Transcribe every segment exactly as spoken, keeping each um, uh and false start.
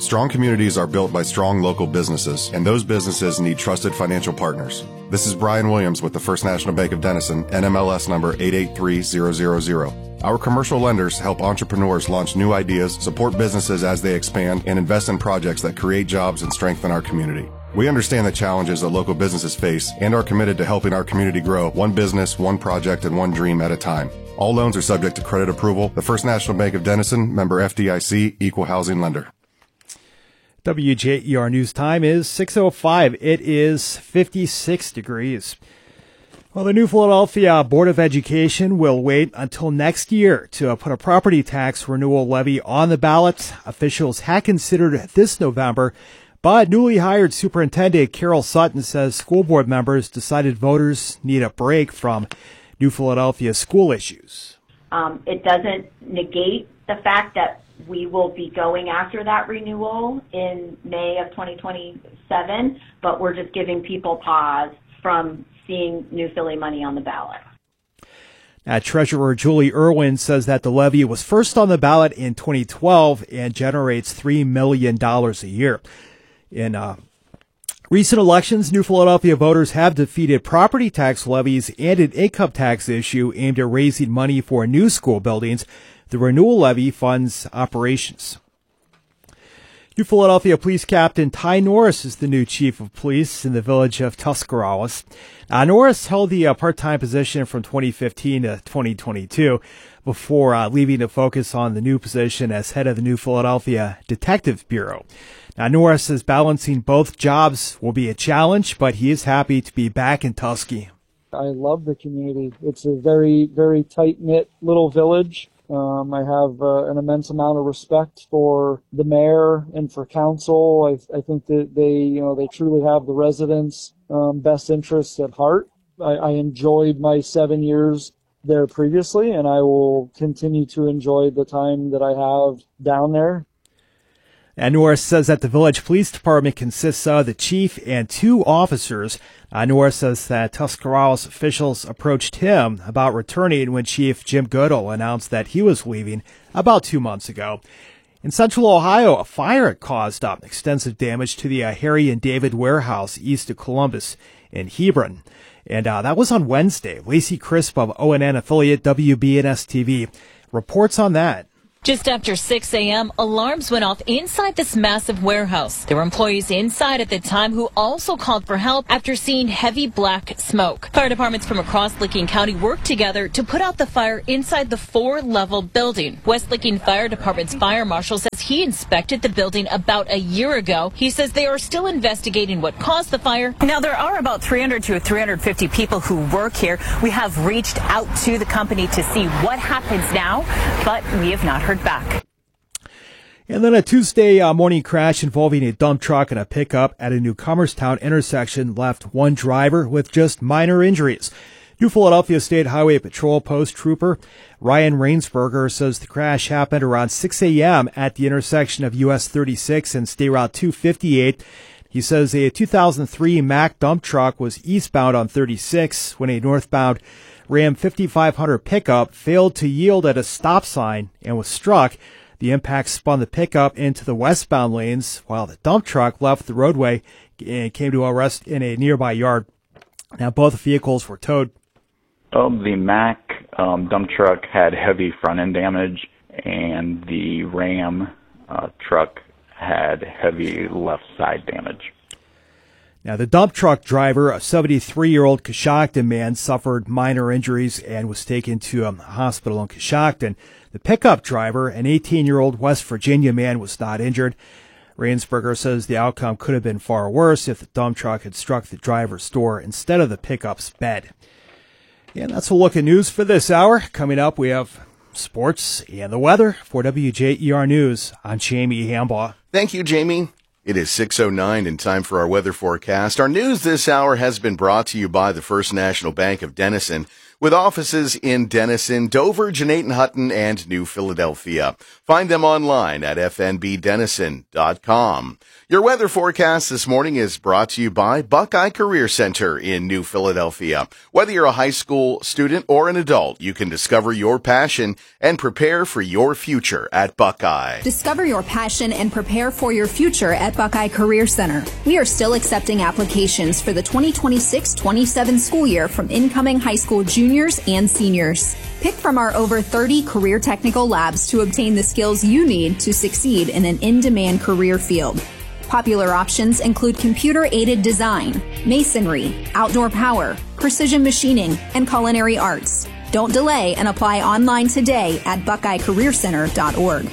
Strong communities are built by strong local businesses, and those businesses need trusted financial partners. This is Brian Williams with the First National Bank of Denison, N M L S number eight eight three zero zero zero. Our commercial lenders help entrepreneurs launch new ideas, support businesses as they expand, and invest in projects that create jobs and strengthen our community. We understand the challenges that local businesses face and are committed to helping our community grow one business, one project, and one dream at a time. All loans are subject to credit approval. The First National Bank of Denison, member F D I C, equal housing lender. W J E R News Time is six oh five. It is fifty-six degrees. Well, the New Philadelphia Board of Education will wait until next year to put a property tax renewal levy on the ballot. Officials had considered it this November, but newly hired Superintendent Carol Sutton says school board members decided voters need a break from New Philadelphia school issues. Um, it doesn't negate the fact that we will be going after that renewal in May of twenty twenty-seven, but we're just giving people pause from seeing New Philly money on the ballot. Now, Treasurer Julie Irwin says that the levy was first on the ballot in twenty twelve and generates three million dollars a year. In uh, recent elections, New Philadelphia voters have defeated property tax levies and an income tax issue aimed at raising money for new school buildings. The renewal levy funds operations. New Philadelphia Police Captain Ty Norris is the new chief of police in the village of Tuscarawas. Uh, Norris held the uh, part-time position from twenty fifteen to twenty twenty-two before uh, leaving to focus on the new position as head of the New Philadelphia Detective Bureau. Now, Norris says balancing both jobs will be a challenge, but he is happy to be back in Tusky. I love the community. It's a very, very tight-knit little village. Um, I have uh, an immense amount of respect for the mayor and for council. I, I think that they, you know, they truly have the residents' um, best interests at heart. I, I enjoyed my seven years there previously, and I will continue to enjoy the time that I have down there. And Norris says that the village police department consists of the chief and two officers. Uh, Norris says that Tuscarawas officials approached him about returning when Chief Jim Goodall announced that he was leaving about two months ago. In central Ohio, a fire caused uh, extensive damage to the uh, Harry and David warehouse east of Columbus in Hebron. And uh, that was on Wednesday. Lacey Crisp of O N N affiliate W B N S T V reports on that. Just after six a.m., alarms went off inside this massive warehouse. There were employees inside at the time who also called for help after seeing heavy black smoke. Fire departments from across Licking County worked together to put out the fire inside the four-level building. West Licking Fire Department's fire marshal says he inspected the building about a year ago. He says they are still investigating what caused the fire. Now, there are about three hundred to three hundred fifty people who work here. We have reached out to the company to see what happens now, but we have not heard back. And then a Tuesday uh, morning crash involving a dump truck and a pickup at a New Comerstown intersection left one driver with just minor injuries. New Philadelphia State Highway Patrol Post Trooper Ryan Rainsberger says the crash happened around six a.m. at the intersection of U S thirty-six and State Route two fifty-eight. He says a two thousand three Mack dump truck was eastbound on thirty-six when a northbound Ram fifty-five hundred pickup failed to yield at a stop sign and was struck. The impact spun the pickup into the westbound lanes while the dump truck left the roadway and came to a rest in a nearby yard. Now, both vehicles were towed. Oh, the Mack um, dump truck had heavy front end damage, and the Ram uh, truck had heavy left side damage. Now, the dump truck driver, a seventy-three-year-old Coshocton man, suffered minor injuries and was taken to a hospital in Coshocton. The pickup driver, an eighteen-year-old West Virginia man, was not injured. Rainsberger says the outcome could have been far worse if the dump truck had struck the driver's door instead of the pickup's bed. And that's a look at news for this hour. Coming up, we have sports and the weather. For W J E R News, I'm Jamie Hambaugh. Thank you, Jamie. It is six oh nine and time for our weather forecast. Our news this hour has been brought to you by the First National Bank of Denison. with offices in Denison, Dover, Janayton Hutton, and New Philadelphia. Find them online at f n b denison dot com. Your weather forecast this morning is brought to you by Buckeye Career Center in New Philadelphia. Whether you're a high school student or an adult, you can discover your passion and prepare for your future at Buckeye. Discover your passion and prepare for your future at Buckeye Career Center. We are still accepting applications for the twenty twenty-six twenty-seven school year from incoming high school juniors and seniors. Pick from our over thirty career technical labs to obtain the skills you need to succeed in an in-demand career field. Popular options include computer-aided design, masonry, outdoor power, precision machining, and culinary arts. Don't delay and apply online today at buckeye career center dot org.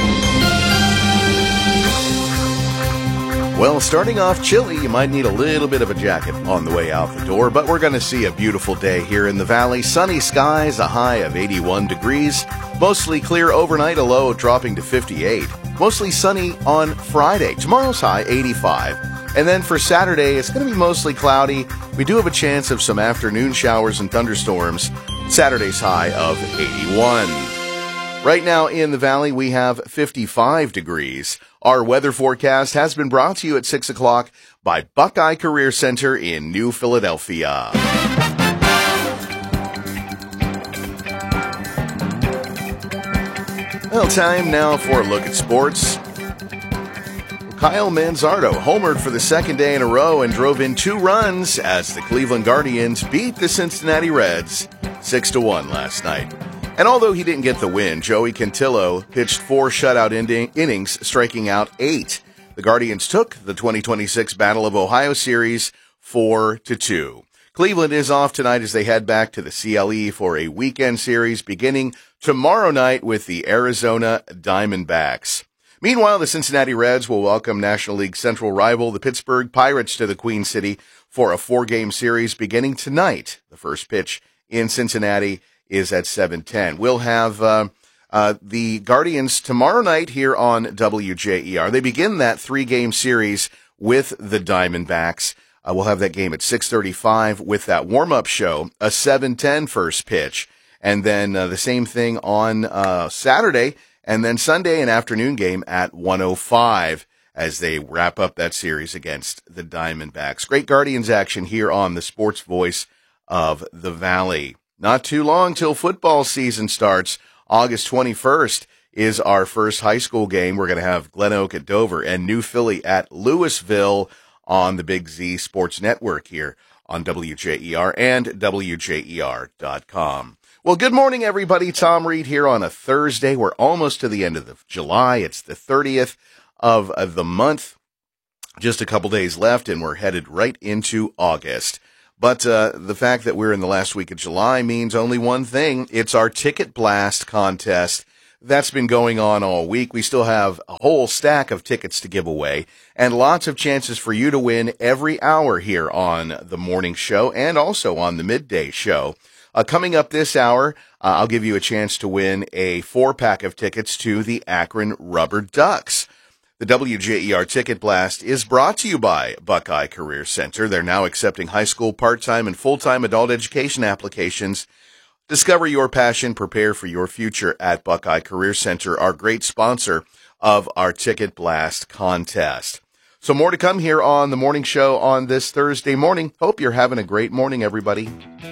Well, starting off chilly, you might need a little bit of a jacket on the way out the door, but we're going to see a beautiful day here in the valley. Sunny skies, a high of eighty-one degrees. Mostly clear overnight, a low dropping to fifty-eight. Mostly sunny on Friday. Tomorrow's high, eighty-five. And then for Saturday, it's going to be mostly cloudy. We do have a chance of some afternoon showers and thunderstorms. Saturday's high of eighty-one. Right now in the valley, we have fifty-five degrees. Our weather forecast has been brought to you at six o'clock by Buckeye Career Center in New Philadelphia. Well, time now for a look at sports. Kyle Manzardo homered for the second day in a row and drove in two runs as the Cleveland Guardians beat the Cincinnati Reds six to one last night. And although he didn't get the win, Joey Cantillo pitched four shutout innings, striking out eight. The Guardians took the twenty twenty-six Battle of Ohio series four to two. Cleveland is off tonight as they head back to the C L E for a weekend series beginning tomorrow night with the Arizona Diamondbacks. Meanwhile, the Cincinnati Reds will welcome National League Central rival the Pittsburgh Pirates to the Queen City for a four-game series beginning tonight. The first pitch in Cincinnati is at seven ten. We'll have uh, uh, the Guardians tomorrow night here on W J E R. They begin that three-game series with the Diamondbacks. Uh, we'll have that game at six thirty-five with that warm-up show, a seven ten first pitch. And then uh, the same thing on uh, Saturday, and then Sunday, an afternoon game at one oh five as they wrap up that series against the Diamondbacks. Great Guardians action here on the Sports Voice of the Valley. Not too long till football season starts. August twenty-first is our first high school game. We're going to have Glen Oak at Dover and New Philly at Louisville on the Big Z Sports Network here on W J E R and W J E R dot com. Well, good morning, everybody. Tom Reed here on a Thursday. We're almost to the end of the July. It's the thirtieth of, of the month. Just a couple days left, and we're headed right into August. But uh, the fact that we're in the last week of July means only one thing. It's our Ticket Blast contest. That's been going on all week. We still have a whole stack of tickets to give away and lots of chances for you to win every hour here on the morning show and also on the midday show. Uh, coming up this hour, uh, I'll give you a chance to win a four-pack of tickets to the Akron Rubber Ducks. The W J E R Ticket Blast is brought to you by Buckeye Career Center. They're now accepting high school, part-time, and full-time adult education applications. Discover your passion, prepare for your future at Buckeye Career Center, our great sponsor of our Ticket Blast contest. So more to come here on the morning show on this Thursday morning. Hope you're having a great morning, everybody.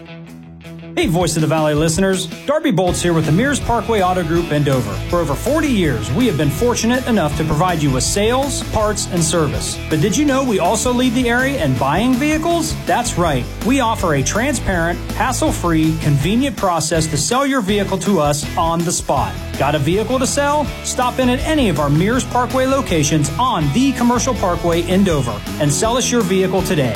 Hey, Voice of the Valley listeners. Darby Bolts here with the Mears Parkway Auto Group in Dover. For over forty years, we have been fortunate enough to provide you with sales, parts, and service. But did you know we also lead the area in buying vehicles? That's right. We offer a transparent, hassle-free, convenient process to sell your vehicle to us on the spot. Got a vehicle to sell? Stop in at any of our Mears Parkway locations on the Commercial Parkway in Dover and sell us your vehicle today.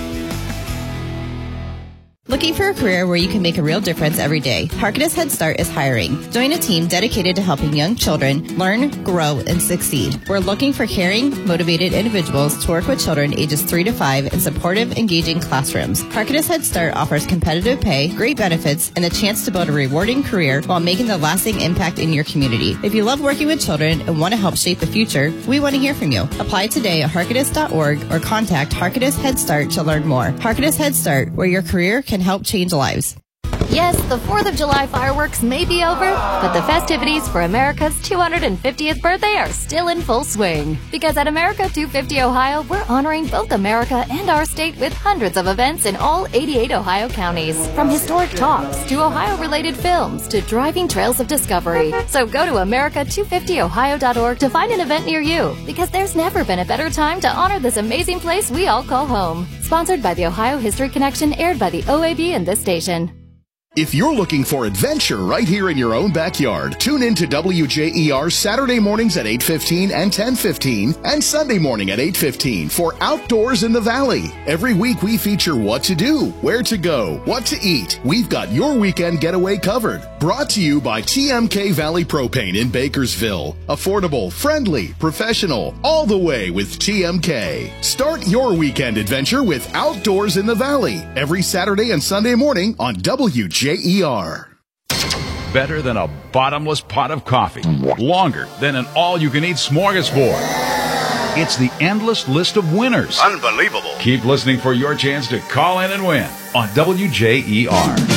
Looking for a career where you can make a real difference every day? Harkness Head Start is hiring. Join a team dedicated to helping young children learn, grow, and succeed. We're looking for caring, motivated individuals to work with children ages three to five in supportive, engaging classrooms. Harkness Head Start offers competitive pay, great benefits, and the chance to build a rewarding career while making a lasting impact in your community. If you love working with children and want to help shape the future, we want to hear from you. Apply today at harkness dot org or contact Harkness Head Start to learn more. Harkness Head Start, where your career can help change lives. Yes, the fourth of July fireworks may be over, but the festivities for America's two hundred fiftieth birthday are still in full swing. Because at America two fifty Ohio, we're honoring both America and our state with hundreds of events in all eighty-eight Ohio counties. From historic talks to Ohio-related films to driving trails of discovery. So go to America two fifty Ohio dot org to find an event near you, because there's never been a better time to honor this amazing place we all call home. Sponsored by the Ohio History Connection, aired by the O A B and this station. If you're looking for adventure right here in your own backyard, tune in to W J E R Saturday mornings at eight fifteen and ten fifteen and Sunday morning at eight fifteen for Outdoors in the Valley. Every week we feature what to do, where to go, what to eat. We've got your weekend getaway covered. Brought to you by T M K Valley Propane in Bakersville. Affordable, friendly, professional, all the way with T M K. Start your weekend adventure with Outdoors in the Valley every Saturday and Sunday morning on W J E R. Better than a bottomless pot of coffee. Longer than an all-you-can-eat smorgasbord. It's the endless list of winners. Unbelievable. Keep listening for your chance to call in and win on W J E R.